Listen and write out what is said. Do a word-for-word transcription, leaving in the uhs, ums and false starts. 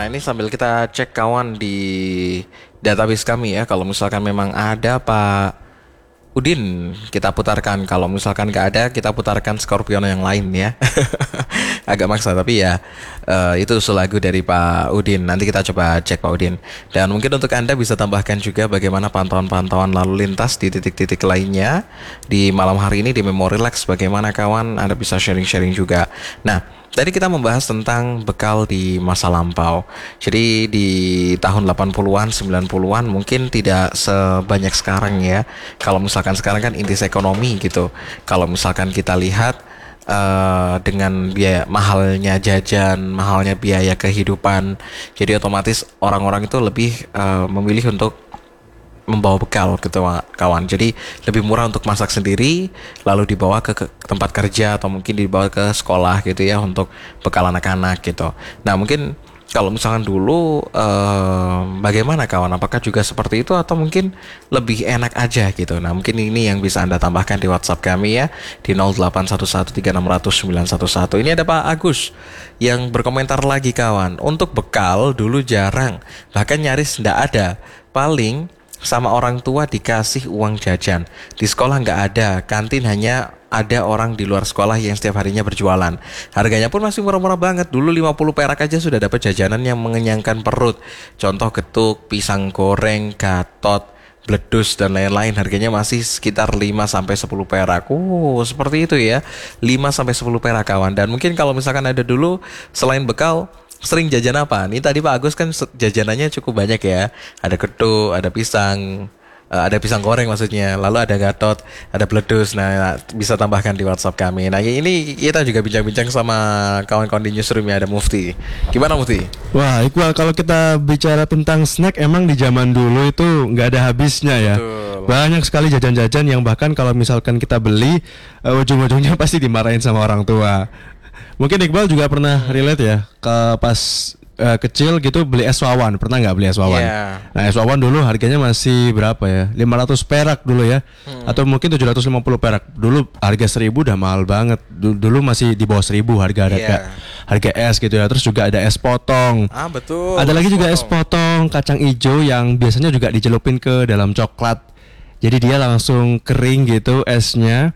Nah, ini sambil kita cek kawan di database kami ya. Kalau misalkan memang ada Pak Udin, kita putarkan. Kalau misalkan nggak ada, kita putarkan Scorpiono yang lain ya. Agak maksa tapi ya eh, itu usul lagu dari Pak Udin. Nanti kita coba cek Pak Udin. Dan mungkin untuk Anda bisa tambahkan juga bagaimana pantauan-pantauan lalu lintas di titik-titik lainnya di malam hari ini di Memo Relax. Bagaimana kawan, Anda bisa sharing-sharing juga. Nah, tadi kita membahas tentang bekal di masa lampau. Jadi di tahun delapan puluhan, sembilan puluhan mungkin tidak sebanyak sekarang ya. Kalau misalkan sekarang kan intis ekonomi gitu. Kalau misalkan kita lihat uh, dengan biaya mahalnya jajan, mahalnya biaya kehidupan, jadi otomatis orang-orang itu lebih uh, memilih untuk membawa bekal gitu kawan. Jadi lebih murah untuk masak sendiri lalu dibawa ke, ke tempat kerja atau mungkin dibawa ke sekolah gitu ya untuk bekal anak-anak gitu. Nah, mungkin kalau misalkan dulu eh, bagaimana kawan? Apakah juga seperti itu atau mungkin lebih enak aja gitu? Nah, mungkin ini yang bisa Anda tambahkan di WhatsApp kami ya di nol delapan satu satu tiga enam nol nol sembilan satu satu. Ini ada Pak Agus yang berkomentar lagi kawan. Untuk bekal dulu jarang, bahkan nyaris tidak ada. Paling sama orang tua dikasih uang jajan. Di sekolah nggak ada, kantin hanya ada orang di luar sekolah yang setiap harinya berjualan. Harganya pun masih murah-murah banget. Dulu lima puluh perak aja sudah dapat jajanan yang mengenyangkan perut. Contoh getuk, pisang goreng, gatot, bledus dan lain-lain. Harganya masih sekitar lima sampai sepuluh perak. Oh, seperti itu ya. lima sampai sepuluh perak kawan. Dan mungkin kalau misalkan ada dulu selain bekal, sering jajan apa? Nih tadi Pak Agus kan jajanannya cukup banyak ya. Ada ketuk, ada pisang, uh, ada pisang goreng maksudnya. Lalu ada gatot, ada bledus. Nah, bisa tambahkan di WhatsApp kami. Nah, ini kita juga bincang-bincang sama kawan-kawan di newsroom ya, ada Mufti. Gimana Mufti? Wah, Iqbal, kalau kita bicara tentang snack, emang di zaman dulu itu nggak ada habisnya ya. Betul. Banyak sekali jajan-jajan yang bahkan kalau misalkan kita beli, uh, ujung-ujungnya pasti dimarahin sama orang tua. Mungkin Iqbal juga pernah relate ya ke pas uh, kecil gitu beli es wawan. Pernah nggak beli es wawan? Yeah. Nah, es wawan dulu harganya masih berapa ya? lima ratus perak dulu ya. Hmm. Atau mungkin tujuh ratus lima puluh perak. Dulu harga seribu udah mahal banget. Dulu masih di bawah seribu harga harga Yeah. harga es gitu ya. Terus juga ada es potong. Ah, betul. Ada lagi es juga potong. es potong kacang hijau yang biasanya juga dicelupin ke dalam coklat. Jadi dia langsung kering gitu esnya.